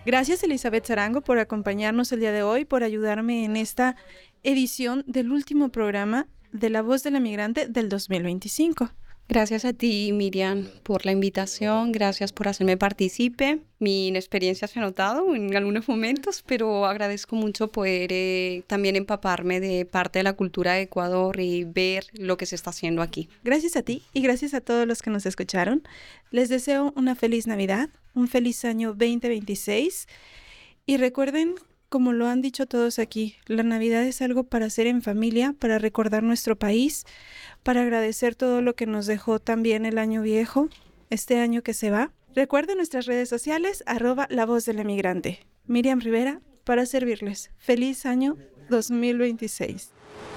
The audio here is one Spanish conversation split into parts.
Gracias, Elizabeth Zarango, por acompañarnos el día de hoy, por ayudarme en esta edición del último programa de La Voz de la Migrante del 2025. Gracias a ti, Miriam, por la invitación. Gracias por hacerme partícipe. Mi inexperiencia se ha notado en algunos momentos, pero agradezco mucho poder también empaparme de parte de la cultura de Ecuador y ver lo que se está haciendo aquí. Gracias a ti y gracias a todos los que nos escucharon. Les deseo una feliz Navidad, un feliz año 2026 y recuerden, como lo han dicho todos aquí, la Navidad es algo para hacer en familia, para recordar nuestro país, para agradecer todo lo que nos dejó también el año viejo, este año que se va. Recuerden nuestras redes sociales, @LaVozDelEmigrante. Miriam Rivera, para servirles. Feliz año 2026.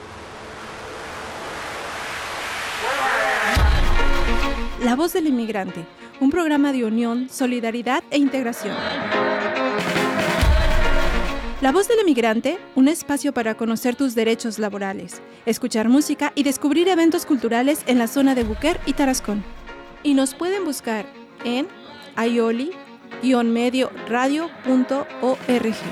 La Voz del Inmigrante, un programa de unión, solidaridad e integración. La Voz del Emigrante, un espacio para conocer tus derechos laborales, escuchar música y descubrir eventos culturales en la zona de Buquer y Tarascón. Y nos pueden buscar en aioli-medioradio.org.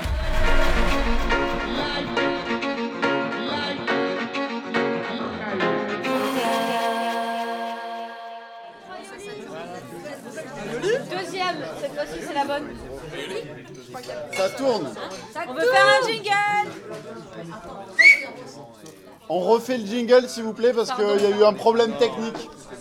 Deuxième, cette fois-ci c'est la bonne. Ça tourne. On veut faire un jingle. On refait le jingle s'il vous plaît parce qu'il y a eu un problème technique.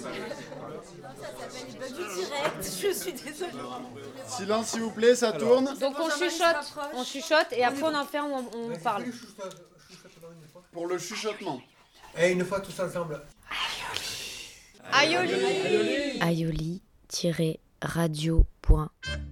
Je suis désolée. Silence s'il vous plaît, ça tourne. Donc on chuchote et après on en fait, on parle. Pour le chuchotement. Et une fois tous ensemble. Aioli. aioli-radio.org